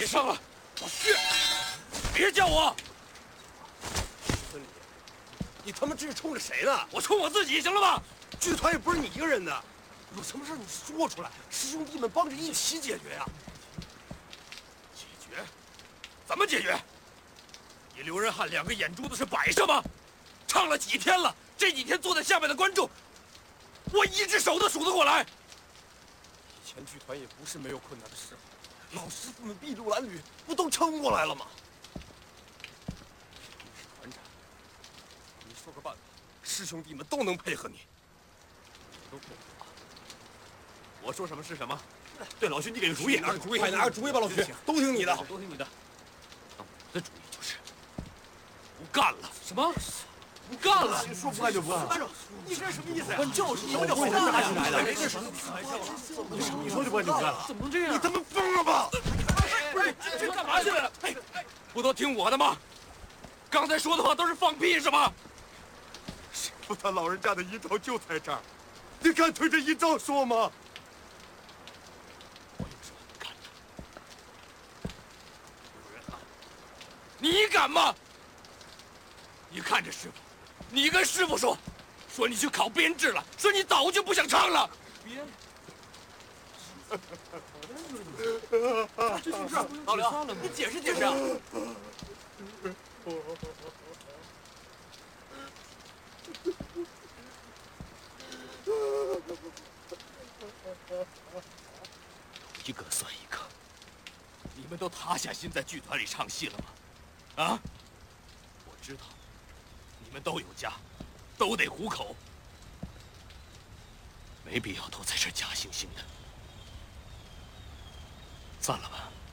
别上了，老薛，别叫我。 孙李，你他妈这是冲着谁呢？ 我冲我自己，行了吧？ 剧团也不是你一个人的，有什么事你说出来，师兄弟们帮着一起解决呀。 解决？怎么解决？你刘仁汉2个眼珠子是摆设吗？唱了几天了，这几天坐在下面的观众，我一只手都数得过来。 以前剧团也不是没有困难的时候，老师傅们筚路蓝缕，不都撑过来了吗？你是团长，你说个办法，师兄弟们都能配合你。都配合啊！ 我说什么是什么。对，老徐，你给个主意， 拿个主意，拿个主意吧，老徐，都听你的， 都听你的。我的主意就是不干了。什么？不干了？ 说不干就不干了。 班长，你这是什么意思呀？ 就是什么叫不干起来了？这是你说就不干就不干了？ 怎么能这样？ 你他妈疯了吧！ 不是，这干嘛去了？不都听我的吗？刚才说的话都是放屁是吧？ 师傅他老人家的遗照就在这儿，你敢对着遗照说吗？ 我有什么不敢的？刘仁汉，你敢吗？你看着师傅，你跟师傅说，说你去考编制了，说你早就不想唱了。编？这是老刘，你解释解释啊！一个算一个，你们都塌下心在剧团里唱戏了吗？啊？我知道，你们都有家，都得糊口，没必要都在这假惺惺的。散了吧。